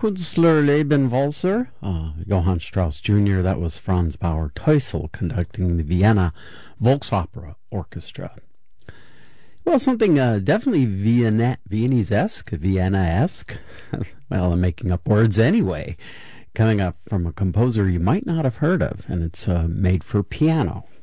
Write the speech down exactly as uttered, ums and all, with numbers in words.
Künstler Leben Walzer, uh, Johann Strauss Junior That was Franz Bauer Teusel conducting the Vienna Volksopera Orchestra. Well, something uh, definitely Vienna, Viennese-esque, Vienna-esque. Well, I'm making up words anyway. Coming up from a composer you might not have heard of, and it's uh, made for piano.